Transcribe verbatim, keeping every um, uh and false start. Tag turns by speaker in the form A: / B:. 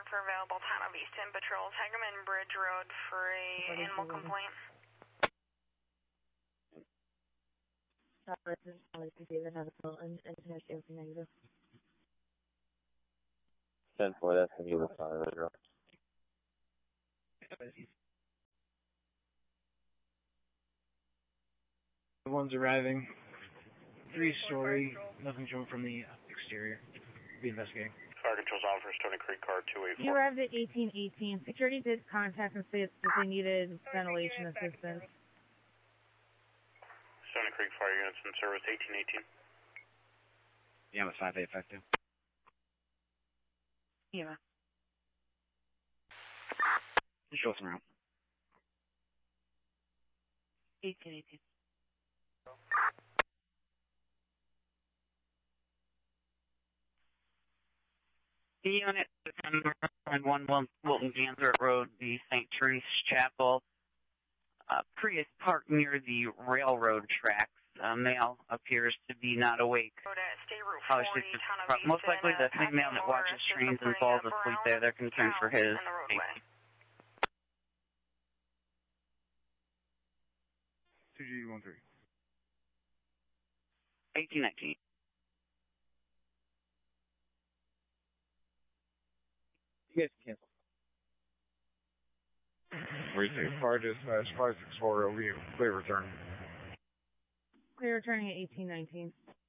A: report for available town of Easton Patrol, Tigerman Bridge Road for a animal complaint.
B: Stop resident police David has a call and internet everything negative.
C: ten four, that's going to be the fire radar.
D: The one's arriving. Three story, nothing showing from the exterior. Be investigating.
E: Fire Control's on for Stony Creek car two eight four.
B: You arrived at eighteen eighteen. Security did contact and say that they needed ventilation assistance.
E: Stony Creek Fire Units in service eighteen eighteen.
D: Yeah, with five eight five two.
B: Yeah.
D: Show us around.
B: eighteen eighteen.
F: The unit on one Wilton Gansert Road, the Saint Therese Chapel. Uh, Prius parked near the railroad tracks. A male appears to be not awake. Probably should, most likely the same male that watches trains and falls asleep there. They're concerned for his safety.
D: two G one three.
F: eighteen nineteen.
D: You guys can cancel.
G: Receive fire dispatch five six four over you. Clear return.
B: Clear returning at eighteen nineteen.